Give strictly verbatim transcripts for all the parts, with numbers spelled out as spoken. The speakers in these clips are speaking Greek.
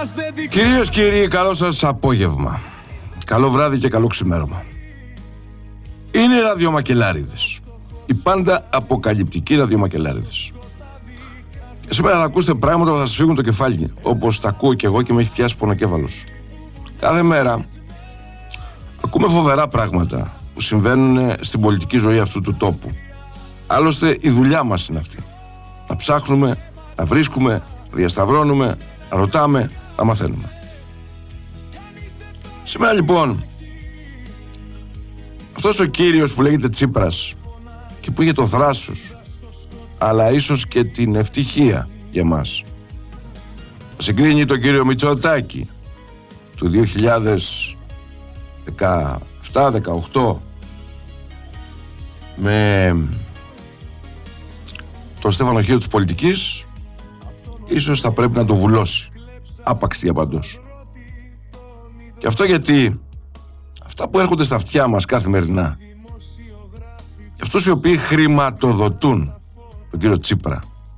Κυρίες και κύριοι, καλό σας απόγευμα. Καλό βράδυ και καλό ξημέρωμα. Είναι οι ραδιομακελάριδες. Οι πάντα αποκαλυπτικοί ραδιομακελάριδες. Και σήμερα θα ακούσετε πράγματα που θα σας φύγουν το κεφάλι, όπως τα ακούω και εγώ και με έχει πιάσει πονοκέφαλος. Κάθε μέρα ακούμε φοβερά πράγματα που συμβαίνουν στην πολιτική ζωή αυτού του τόπου. Άλλωστε η δουλειά μας είναι αυτή. Να ψάχνουμε, να βρίσκουμε, να διασταυρώνουμε, να ρωτάμε, να μαθαίνουμε. Σήμερα λοιπόν αυτός ο κύριος που λέγεται Τσίπρας και που είχε το θράσος αλλά ίσως και την ευτυχία για μας συγκρίνει τον κύριο Μητσοτάκη του δύο χιλιάδες δεκαεπτά δεκαοκτώ με το Στέφανο Χίο της πολιτικής, ίσως θα πρέπει να το βουλώσει άπαξ διαπαντός. Και αυτό γιατί αυτά που έρχονται στα αυτιά μας καθημερινά, και αυτούς οι οποίοι χρηματοδοτούν τον κύριο Τσίπρα,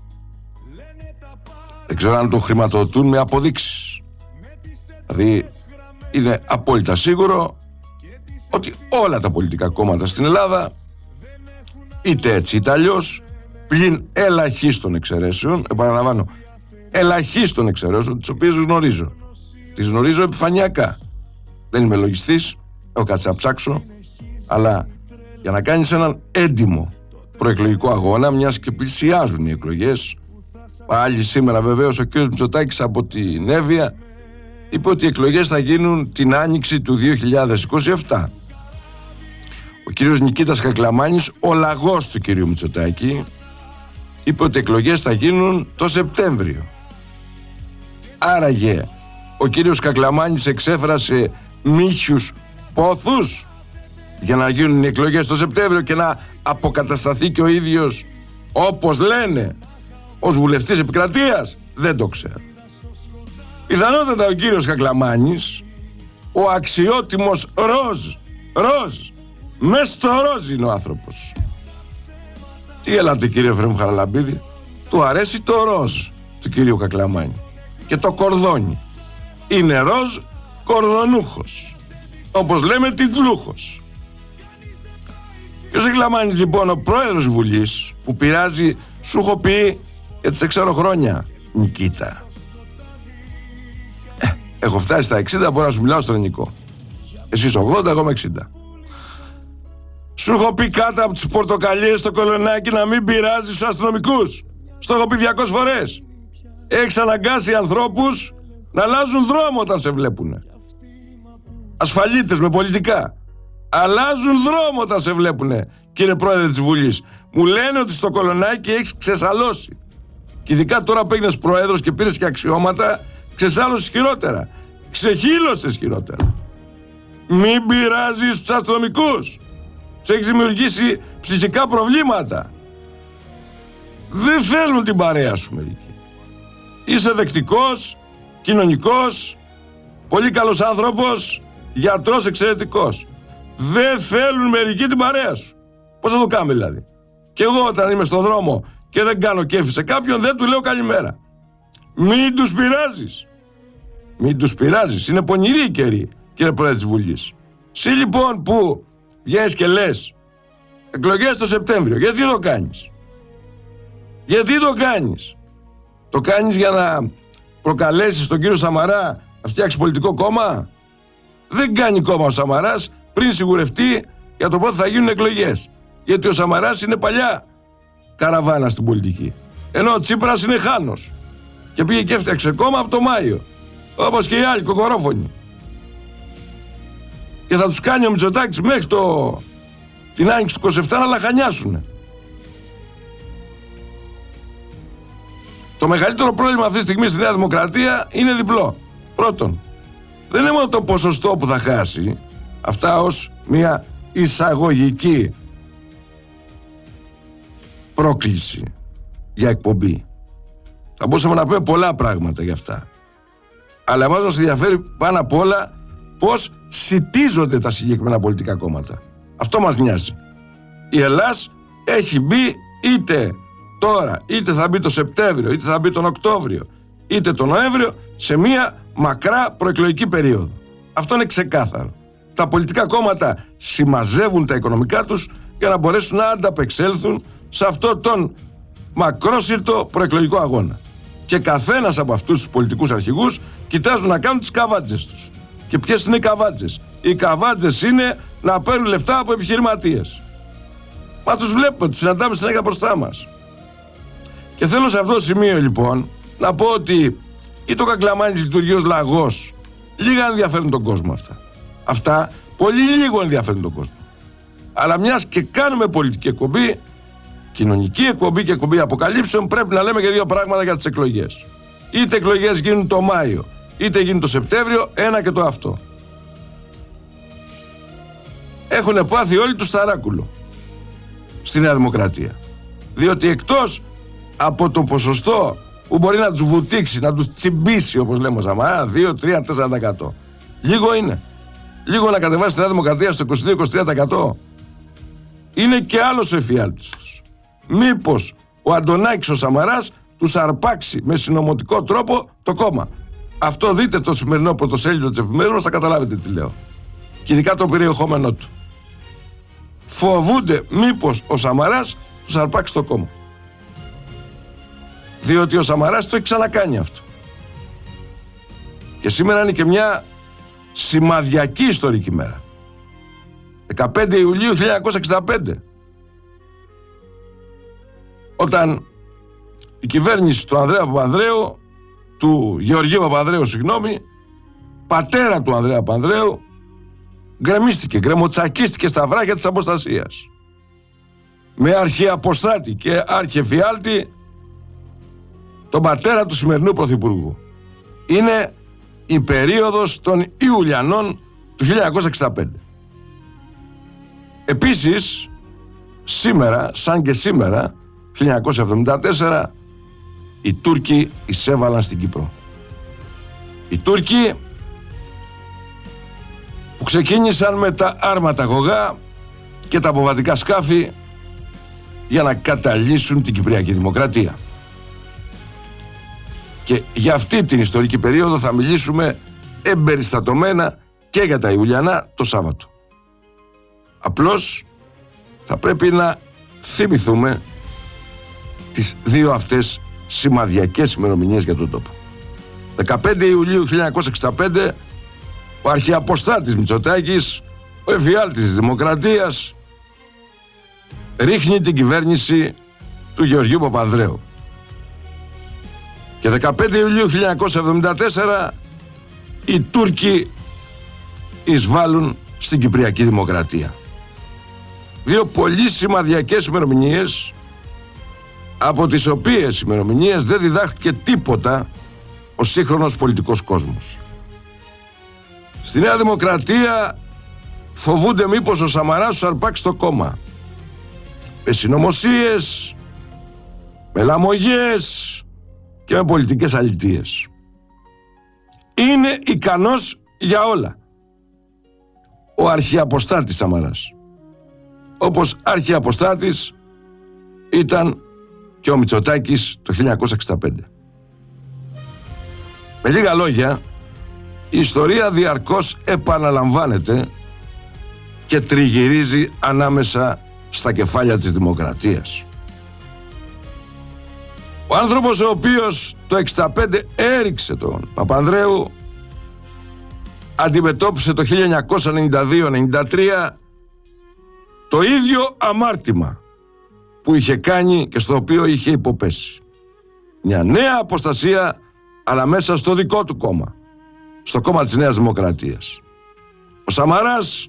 δεν ξέρω αν τον χρηματοδοτούν με αποδείξεις. Δηλαδή είναι απόλυτα σίγουρο ότι όλα τα πολιτικά κόμματα στην Ελλάδα, είτε έτσι είτε αλλιώς, πλην ελαχίστων εξαιρέσεων, επαναλαμβάνω, ελαχίστων εξαιρέσεων, τις οποίες γνωρίζω. Τις γνωρίζω επιφανειακά. Δεν είμαι λογιστής, έχω κάτσει να ψάξω, αλλά για να κάνεις έναν έντιμο προεκλογικό αγώνα, μιας και πλησιάζουν οι εκλογές, πάλι σήμερα βεβαίως ο κ. Μητσοτάκης από την Εύβοια είπε ότι οι εκλογές θα γίνουν την άνοιξη του δύο χιλιάδες είκοσι επτά. Ο κ. Νικήτας Κακλαμάνης, ο λαγός του κ. Μητσοτάκη, είπε ότι οι εκλογές θα γίνουν το Σεπτέμβριο. Άραγε ο κύριος Κακλαμάνης εξέφρασε μύχιους πόθους για να γίνουν οι εκλογές το Σεπτέμβριο και να αποκατασταθεί και ο ίδιος, όπως λένε, ως βουλευτής επικρατείας? Δεν το ξέρω. Πιθανότατα ο κύριος Κακλαμάνης, ο αξιότιμος ροζ, ροζ, μες στο ροζ είναι ο άνθρωπος. Τι έλατε κύριε Εφραίμ Χαραλαμπίδη? Του αρέσει το ροζ του κυρίου Κακλαμάνη και το κορδόνι. Είναι ροζ κορδονούχος, όπως λέμε τιτλούχος. Και ο Κακλαμάνης λοιπόν, ο πρόεδρος Βουλής, που πειράζει, σου έχω πει γιατί σε ξέρω χρόνια, Νικήτα. Ε, έχω φτάσει στα εξήντα, μπορώ να σου μιλάω στο ελληνικό. Εσείς ογδόντα, εγώ με εξήντα. Σου έχω πει κάτω από τις πορτοκαλιές στο κολονάκι να μην πειράζεις τους αστυνομικούς. Στο έχω πει διακόσιες φορές. Έχεις αναγκάσει ανθρώπους να αλλάζουν δρόμο όταν σε βλέπουνε. Ασφαλίτες με πολιτικά. Αλλάζουν δρόμο όταν σε βλέπουνε, κύριε πρόεδρε της Βουλής. Μου λένε ότι στο κολονάκι έχεις ξεσαλώσει. Και ειδικά τώρα που έγινες πρόεδρος και πήρες και αξιώματα, ξεσάλωσες χειρότερα. Ξεχύλωσες χειρότερα. Μην πειράζεις τους αστυνομικούς. Τους έχεις δημιουργήσει ψυχικά προβλήματα. Δεν θέλουν την παρέα σου μερικοί. Είσαι δεκτικός, κοινωνικός, πολύ καλός άνθρωπος, γιατρός εξαιρετικός. Δεν θέλουν μερικοί την παρέα σου. Πώς θα το κάνουμε δηλαδή? Και εγώ όταν είμαι στο δρόμο και δεν κάνω κέφι σε κάποιον, δεν του λέω καλημέρα. Μην τους πειράζεις. Μην τους πειράζεις. Είναι πονηρή η καιρή, κύριε πρόεδρε της Βουλής. Εσύ λοιπόν που βγαίνεις και λες εκλογές το Σεπτέμβριο, γιατί το κάνεις? Γιατί το κάνεις? Το κάνεις για να προκαλέσεις τον κύριο Σαμαρά να φτιάξει πολιτικό κόμμα? Δεν κάνει κόμμα ο Σαμαράς πριν σιγουρευτεί για το πότε θα γίνουν εκλογές. Γιατί ο Σαμαράς είναι παλιά καραβάνα στην πολιτική. Ενώ ο Τσίπρας είναι χάνος. Και πήγε και έφτιαξε κόμμα από το Μάιο. Όπως και οι άλλοι κοκορόφωνοι. Και θα τους κάνει ο Μητσοτάκης μέχρι το... την άνοιξη του είκοσι επτά να λαχανιάσουνε. Το μεγαλύτερο πρόβλημα αυτή τη στιγμή στη Νέα Δημοκρατία είναι διπλό. Πρώτον, δεν είναι μόνο το ποσοστό που θα χάσει, αυτά ως μια εισαγωγική πρόκληση για εκπομπή. Θα μπορούσαμε να πούμε πολλά πράγματα για αυτά. Αλλά εμάς μας ενδιαφέρει πάνω απ' όλα πώς σιτίζονται τα συγκεκριμένα πολιτικά κόμματα. Αυτό μας νοιάζει. Η Ελλάς έχει μπει είτε τώρα, είτε θα μπει το Σεπτέμβριο, είτε θα μπει τον Οκτώβριο, είτε τον Νοέμβριο, σε μια μακρά προεκλογική περίοδο. Αυτό είναι ξεκάθαρο. Τα πολιτικά κόμματα συμμαζεύουν τα οικονομικά τους για να μπορέσουν να ανταπεξέλθουν σε αυτό τον μακρόσυρτο προεκλογικό αγώνα. Και καθένας από αυτούς τους πολιτικούς αρχηγούς κοιτάζουν να κάνουν τις καβάτζες τους. Και ποιες είναι οι καβάτζες? Οι καβάτζες είναι να παίρνουν λεφτά από επιχειρηματίες. Μα τους βλέπουμε, τους συναντάμε συνέχεια μπροστά μας. Και θέλω σε αυτό το σημείο λοιπόν να πω ότι ή το Κακλαμάνι λειτουργεί ως λαγός, λίγα ενδιαφέρουν τον κόσμο αυτά. Αυτά πολύ λίγο ενδιαφέρουν τον κόσμο. Αλλά μιας και κάνουμε πολιτική εκπομπή, κοινωνική εκπομπή και εκπομπή αποκαλύψεων, πρέπει να λέμε και δύο πράγματα για τις εκλογές. Είτε εκλογές γίνουν το Μάιο, είτε γίνουν το Σεπτέμβριο, ένα και το αυτό. Έχουν πάθει όλοι τους ταράκουλο στη Νέα Δημοκρατία. Διότι εκτός από το ποσοστό που μπορεί να τους βουτήξει, να τους τσιμπήσει, όπως λέμε ο Σαμαρά, δύο, τρία, τέσσερα τοις εκατό. Λίγο είναι. Λίγο να κατεβάσει τη Νέα Δημοκρατία στο είκοσι δύο με είκοσι τρία τοις εκατό. Είναι και άλλος ο εφιάλτης τους. Μήπως ο Αντωνάκης ο Σαμαράς τους αρπάξει με συνωμοτικό τρόπο το κόμμα. Αυτό δείτε το σημερινό πρωτοσέλιδο της εφημερίδας μας, θα καταλάβετε τι λέω. Και ειδικά το περιεχόμενό του. Φοβούνται μήπως ο Σαμαράς τους αρπάξει το κόμμα. Διότι ο Σαμαράς το έχει ξανακάνει αυτό. Και σήμερα είναι και μια σημαδιακή ιστορική μέρα. δεκαπέντε Ιουλίου χίλια εννιακόσια εξήντα πέντε. Όταν η κυβέρνηση του Ανδρέα Παπανδρέου, του Γεωργίου Παπανδρέου, συγγνώμη, πατέρα του Ανδρέα Παπανδρέου, γκρεμίστηκε, γκρεμοτσακίστηκε στα βράχια της αποστασίας. Με αρχιαποστάτη και αρχιεφιάλτη τον πατέρα του σημερινού πρωθυπουργού. Είναι η περίοδος των Ιουλιανών του χίλια εννιακόσια εξήντα πέντε. Επίσης, σήμερα, σαν και σήμερα, χίλια εννιακόσια εβδομήντα τέσσερα, οι Τούρκοι εισέβαλαν στην Κύπρο. Οι Τούρκοι που ξεκίνησαν με τα άρματα γογά και τα αποβατικά σκάφη για να καταλύσουν την Κυπριακή Δημοκρατία. Και για αυτή την ιστορική περίοδο θα μιλήσουμε εμπεριστατωμένα και για τα Ιουλιανά το Σάββατο. Απλώς θα πρέπει να θυμηθούμε τις δύο αυτές σημαδιακές ημερομηνίες για τον τόπο. δεκαπέντε Ιουλίου χίλια εννιακόσια εξήντα πέντε, ο αρχιαποστάτης Μητσοτάκης, ο εφιάλτης της Δημοκρατίας, ρίχνει την κυβέρνηση του Γεωργίου Παπανδρέου. Και δεκαπέντε Ιουλίου χίλια εννιακόσια εβδομήντα τέσσερα οι Τούρκοι εισβάλλουν στην Κυπριακή Δημοκρατία. Δύο πολύ σημαδιακές ημερομηνίες, από τις οποίες ημερομηνίες δεν διδάχτηκε τίποτα ο σύγχρονος πολιτικός κόσμος. Στη Νέα Δημοκρατία φοβούνται μήπως ο Σαμαράς τους αρπάξει το κόμμα. Με συνωμοσίες, με λαμογές και με πολιτικές αλητίες. Είναι ικανός για όλα ο αρχιαποστάτης Σαμαράς. Όπως αρχιαποστάτης ήταν και ο Μητσοτάκης το χίλια εννιακόσια εξήντα πέντε. Με λίγα λόγια, η ιστορία διαρκώς επαναλαμβάνεται και τριγυρίζει ανάμεσα στα κεφάλια της δημοκρατίας. Ο άνθρωπος ο οποίος το εξήντα πέντε έριξε τον Παπανδρέου αντιμετώπισε το χίλια εννιακόσια ενενήντα δύο ενενήντα τρία το ίδιο αμάρτημα που είχε κάνει και στο οποίο είχε υποπέσει. Μια νέα αποστασία, αλλά μέσα στο δικό του κόμμα, στο κόμμα της Νέας Δημοκρατίας. Ο Σαμαράς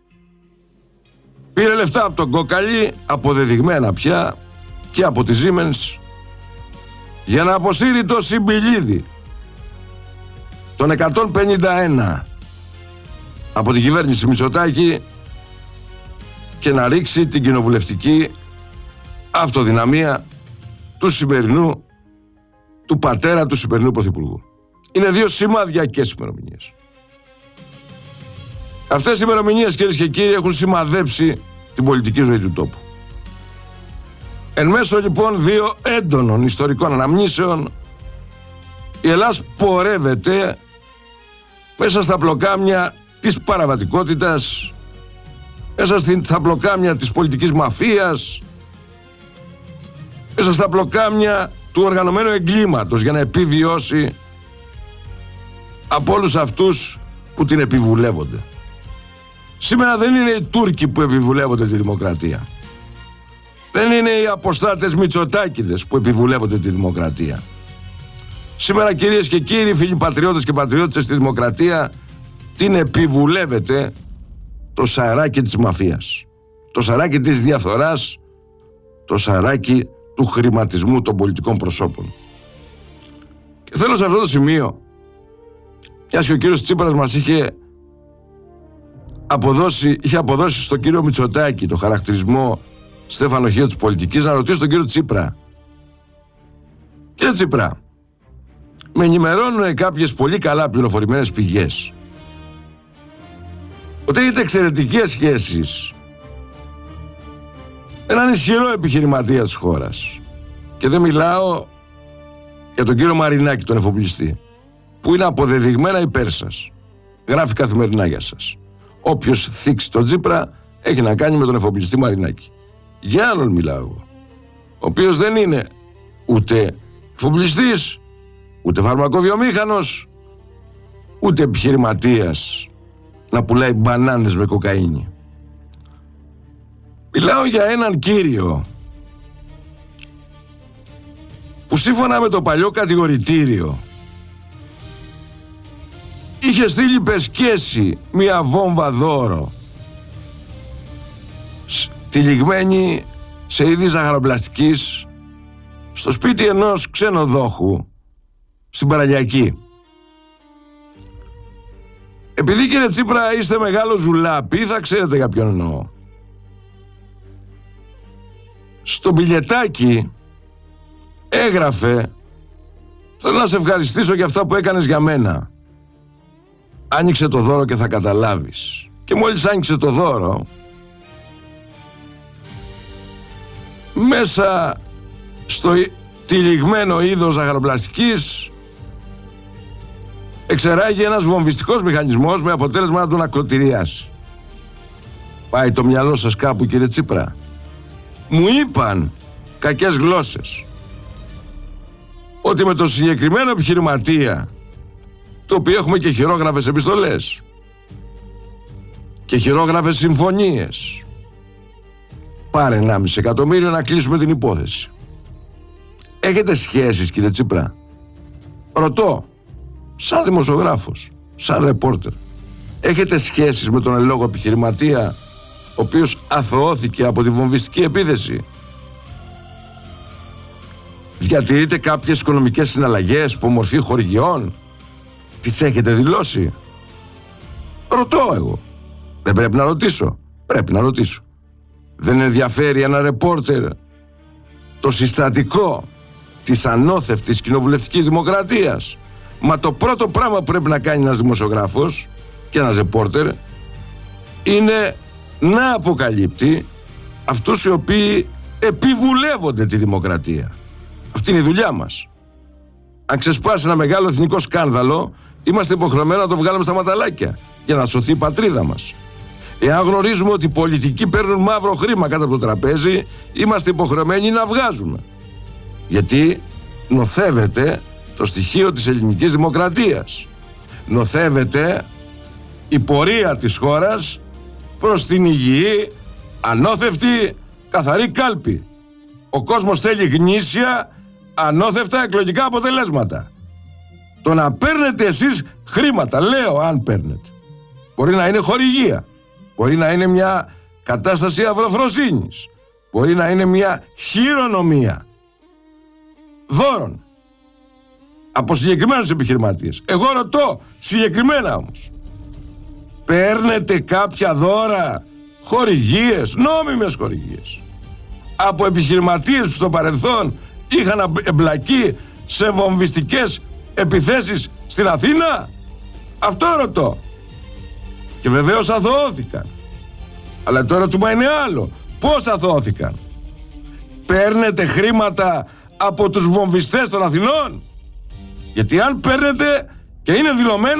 πήρε λεφτά από τον Κόκαλη, αποδεδειγμένα πια, και από τη Siemens, για να αποσύρει το Συμπιλίδη, τον εκατόν πενήντα ένα, από την κυβέρνηση Μητσοτάκη και να ρίξει την κοινοβουλευτική αυτοδυναμία του σημερινού, του πατέρα του σημερινού πρωθυπουργού. Είναι δύο σημαδιακές ημερομηνίες. Αυτές οι ημερομηνίες, κυρίες και κύριοι, έχουν σημαδέψει την πολιτική ζωή του τόπου. Εν μέσω λοιπόν δύο έντονων ιστορικών αναμνήσεων, η Ελλάς πορεύεται μέσα στα πλοκάμια της παραβατικότητας, μέσα στα πλοκάμια της πολιτικής μαφίας, μέσα στα πλοκάμια του οργανωμένου εγκλήματος, για να επιβιώσει από όλους αυτούς που την επιβουλεύονται. Σήμερα δεν είναι οι Τούρκοι που επιβουλεύονται τη δημοκρατία. Δεν είναι οι αποστάτες Μητσοτάκηδες που επιβουλεύονται τη δημοκρατία. Σήμερα, κυρίες και κύριοι, φίλοι πατριώτες και πατριώτες, στη δημοκρατία την επιβουλεύεται το σαράκι της μαφίας, το σαράκι της διαφθοράς, το σαράκι του χρηματισμού των πολιτικών προσώπων. Και θέλω σε αυτό το σημείο, μιας και ο κύριος Τσίπρας μας είχε αποδώσει, είχε αποδώσει στον κύριο Μητσοτάκη το χαρακτηρισμό Στέφανο Χίο της πολιτικής, να ρωτήσω τον κύριο Τσίπρα. Κύριε Τσίπρα, με ενημερώνουν κάποιες πολύ καλά πληροφορημένες πηγές ότι έχετε εξαιρετικές σχέσεις έναν ισχυρό επιχειρηματία της χώρας, και δεν μιλάω για τον κύριο Μαρινάκη, τον εφοπλιστή, που είναι αποδεδειγμένα υπέρ σας, γράφει καθημερινά για σας. Όποιος θίξει τον Τσίπρα έχει να κάνει με τον εφοπλιστή Μαρινάκη. Για άλλον μιλάω εγώ, ο οποίος δεν είναι ούτε εφοπλιστής, ούτε φαρμακοβιομήχανος, ούτε επιχειρηματίας να πουλάει μπανάνες με κοκαίνη. Μιλάω για έναν κύριο που σύμφωνα με το παλιό κατηγορητήριο είχε στείλει πεσκέση μια βόμβα δώρο τυλιγμένη σε είδη ζαχαροπλαστικής στο σπίτι ενός ξενοδόχου στην Παραλιακή. Επειδή, κύριε Τσίπρα, είστε μεγάλο ζουλάπι, θα ξέρετε για ποιον εννοώ. Στο μπιλιετάκι έγραφε: θέλω να σε ευχαριστήσω για αυτά που έκανες για μένα. Άνοιξε το δώρο και θα καταλάβεις. Και μόλις άνοιξε το δώρο, μέσα στο τυλιγμένο είδος ζαχαροπλαστικής εξεράγει ένας βομβιστικός μηχανισμός με αποτέλεσμα να τον ακροτηριάσει. Πάει το μυαλό σας κάπου, κύριε Τσίπρα? Μου είπαν κακές γλώσσες ότι με το συγκεκριμένο επιχειρηματία, το οποίο έχουμε και χειρόγραφες επιστολές και χειρόγραφες συμφωνίες, πάρε ενάμιση εκατομμύριο να κλείσουμε την υπόθεση. Έχετε σχέσεις, κύριε Τσίπρα? Ρωτώ, σαν δημοσιογράφος, σαν ρεπόρτερ, έχετε σχέσεις με τον εν λόγω επιχειρηματία, ο οποίος αθωώθηκε από τη βομβιστική επίθεση? Διατηρείτε κάποιες οικονομικές συναλλαγές από μορφή χορηγιών? Τις έχετε δηλώσει? Ρωτώ εγώ. Δεν πρέπει να ρωτήσω? Πρέπει να ρωτήσω. Δεν ενδιαφέρει ένα ρεπόρτερ το συστατικό της ανώθευτης κοινοβουλευτικής δημοκρατίας? Μα το πρώτο πράγμα που πρέπει να κάνει ένας δημοσιογράφος και ένας ρεπόρτερ είναι να αποκαλύπτει αυτούς οι οποίοι επιβουλεύονται τη δημοκρατία. Αυτή είναι η δουλειά μας. Αν ξεσπάσει ένα μεγάλο εθνικό σκάνδαλο, είμαστε υποχρεωμένοι να το βγάλουμε στα ματαλάκια για να σωθεί η πατρίδα μας. Εάν γνωρίζουμε ότι οι πολιτικοί παίρνουν μαύρο χρήμα κάτω από το τραπέζι, είμαστε υποχρεωμένοι να βγάζουμε. Γιατί νοθεύεται το στοιχείο της ελληνικής δημοκρατίας. Νοθεύεται η πορεία της χώρας προς την υγιή, ανώθευτη, καθαρή κάλπη. Ο κόσμος θέλει γνήσια, ανώθευτα εκλογικά αποτελέσματα. Το να παίρνετε εσείς χρήματα, λέω αν παίρνετε, μπορεί να είναι χορηγία, μπορεί να είναι μια κατάσταση αυροφροσύνης, μπορεί να είναι μια χειρονομία δώρων από συγκεκριμένους επιχειρηματίες. Εγώ ρωτώ συγκεκριμένα όμως, παίρνετε κάποια δώρα, χορηγίες, νόμιμες χορηγίες, από επιχειρηματίες που στο παρελθόν είχαν εμπλακεί σε βομβιστικές επιθέσεις στην Αθήνα? Αυτό ρωτώ. Και βεβαίως αθωώθηκαν. Αλλά το ερώτημα είναι άλλο. Πώς αθωώθηκαν? Παίρνετε χρήματα από τους βομβιστές των Αθηνών? Γιατί αν παίρνετε και είναι δηλωμένα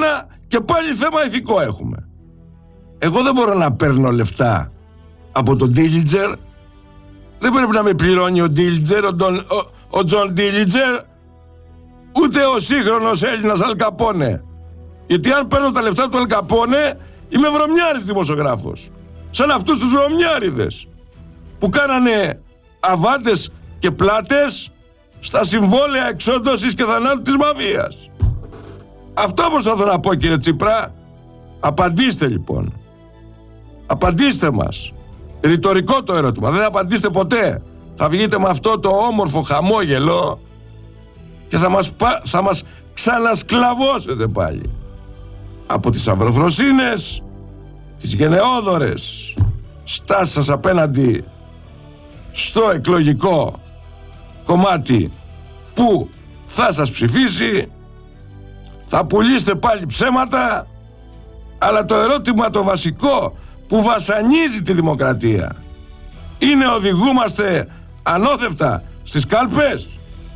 Και πάλι θέμα ηθικό έχουμε. Εγώ δεν μπορώ να παίρνω λεφτά από τον Ντίλιτζερ. Δεν πρέπει να με πληρώνει ο Ντίλιτζερ, ο, Don, ο, ο Τζον Ντίλιτζερ, ούτε ο σύγχρονος Έλληνας Αλ Καπόνε. Γιατί αν παίρνω τα λεφτά του Αλ Καπόνε, είμαι βρωμιάρης δημοσιογράφος. Σαν αυτούς τους βρωμιάριδες που κάνανε αβάντες και πλάτες στα συμβόλαια εξόντωσης και θανάτου της μαφίας. Αυτό προσπαθώ να πω, κύριε Τσίπρα. Απαντήστε λοιπόν. Απαντήστε μας. Ρητορικό το ερώτημα. Δεν θα απαντήσετε ποτέ. Θα βγείτε με αυτό το όμορφο χαμόγελο και θα μας, θα μας ξανασκλαβώσετε πάλι. Από τις αυροφροσύνες, τις γενναιόδωρες στάσεις σας απέναντι στο εκλογικό κομμάτι που θα σας ψηφίσει, θα πουλήσετε πάλι ψέματα, αλλά το ερώτημα το βασικό που βασανίζει τη δημοκρατία είναι, οδηγούμαστε ανώθευτα στις κάλπες?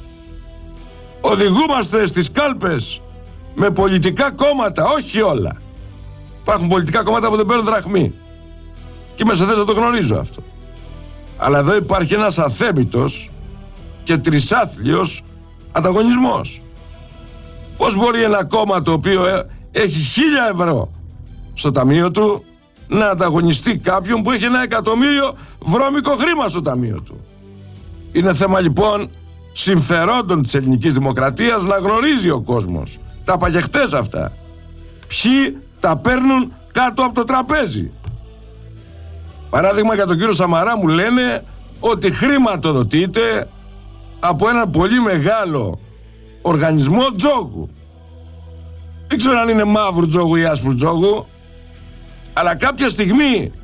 Οδηγούμαστε στις κάλπες με πολιτικά κόμματα? Όχι όλα. Υπάρχουν πολιτικά κόμματα που δεν παίρνουν δραχμή και είμαι σε θέση να το γνωρίζω αυτό. Αλλά εδώ υπάρχει ένας αθέμητος και τρισάθλιος ανταγωνισμός. Πώς μπορεί ένα κόμμα το οποίο έχει χίλια ευρώ στο ταμείο του να ανταγωνιστεί κάποιον που έχει ένα εκατομμύριο βρώμικο χρήμα στο ταμείο του? Είναι θέμα λοιπόν συμφερόντων της ελληνικής δημοκρατίας να γνωρίζει ο κόσμος τα παγεχτές αυτά. Ποιοι τα παίρνουν κάτω από το τραπέζι. Παράδειγμα, για τον κύριο Σαμαρά μου λένε ότι χρηματοδοτείται από έναν πολύ μεγάλο οργανισμό τζόγου. Δεν ξέρω αν είναι μαύρου τζόγου ή άσπρου τζόγου, αλλά κάποια στιγμή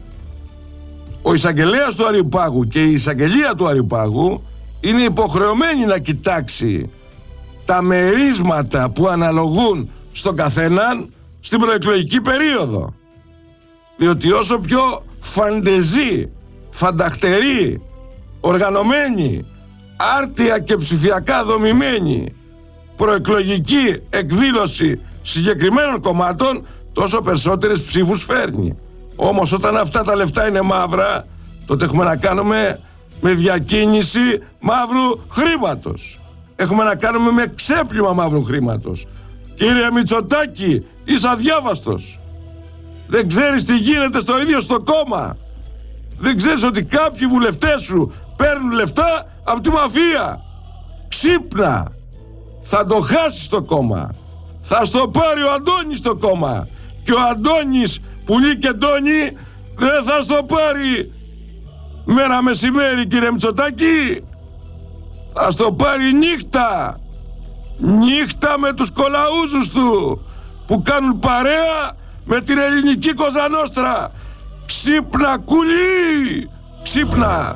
ο εισαγγελέας του Αριουπάγου και η εισαγγελία του Αριουπάγου είναι υποχρεωμένη να κοιτάξει τα μερίσματα που αναλογούν στον καθέναν στην προεκλογική περίοδο. Διότι όσο πιο φαντεζή, φανταχτερή, οργανωμένη, άρτια και ψηφιακά δομημένη προεκλογική εκδήλωση συγκεκριμένων κομμάτων, τόσο περισσότερες ψήφους φέρνει. Όμως όταν αυτά τα λεφτά είναι μαύρα, τότε έχουμε να κάνουμε με διακίνηση μαύρου χρήματος. Έχουμε να κάνουμε με ξέπλυμα μαύρου χρήματος. Κύριε Μητσοτάκη, είσαι αδιάβαστος. Δεν ξέρεις τι γίνεται στο ίδιο στο κόμμα. Δεν ξέρεις ότι κάποιοι βουλευτές σου παίρνουν λεφτά από τη μαφία. Ξύπνα. Θα το χάσεις το κόμμα. Θα στο πάρει ο Αντώνης το κόμμα. Και ο Αντώνης πουλί και ντόνι δεν θα στο πάρει μέρα μεσημέρι, κύριε Μητσοτάκη. Θα στο πάρει νύχτα. Νύχτα με τους κολαούζους του που κάνουν παρέα με την ελληνική Κοζανόστρα. Ξύπνα κουλί. Ξύπνα.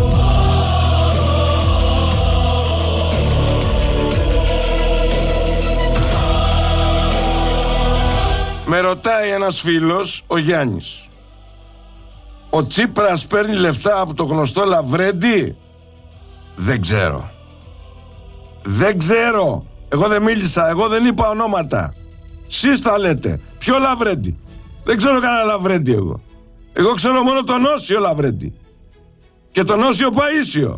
Με ρωτάει ένας φίλος, ο Γιάννης, ο Τσίπρας παίρνει λεφτά από το γνωστό Λαβρέντι? Δεν ξέρω. Δεν ξέρω. Εγώ δεν μίλησα, εγώ δεν είπα ονόματα. Σεις τα λέτε. Ποιο Λαβρέντι? Δεν ξέρω κανένα Λαβρέντι εγώ. Εγώ ξέρω μόνο τον Όσιο Λαβρέντι και τον Όσιο Παΐσιο.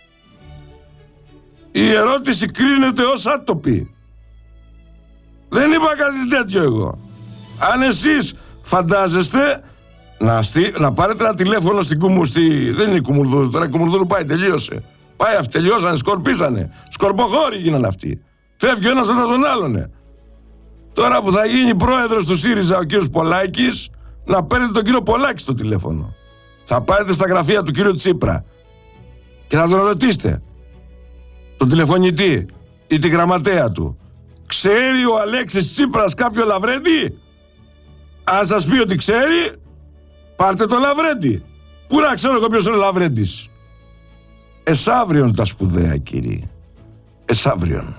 Η ερώτηση κρίνεται ως άτοπη. Δεν είπα κάτι τέτοιο εγώ. Αν εσείς φαντάζεστε να, στη, να πάρετε ένα τηλέφωνο στην Κουμου, στη, δεν είναι η Κουμουνδούρου, τώρα η Κουμουνδούρου πάει, τελείωσε. Πάει αυτοί, τελειώσανε, σκορπίσανε. Σκορποχώροι γίνανε αυτοί. Φεύγει ο ένας μετά τον άλλον. Τώρα που θα γίνει πρόεδρος του ΣΥΡΙΖΑ ο κύριος Πολάκης, να παίρνετε τον κύριο Πολάκη στο τηλέφωνο. Θα πάρετε στα γραφεία του κύριου Τσίπρα και θα τον ρωτήσετε, τον τηλεφωνητή ή τη γραμματέα του, ξέρει ο Αλέξης Τσίπρας κάποιο Λαβρέντι? Αν σας πει ότι ξέρει, πάρτε το Λαβρέντι. Πού να ξέρω εγώ ποιος είναι ο Λαβρέντης? Εσαύριον τα σπουδαία, κύριοι. Εσαύριον.